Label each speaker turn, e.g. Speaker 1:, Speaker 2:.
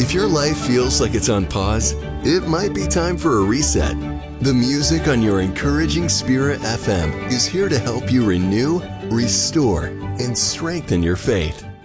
Speaker 1: If your life feels like it's on pause, it might be time for a reset. The music on your Encouraging Spirit FM is here to help you renew, restore, and strengthen your faith.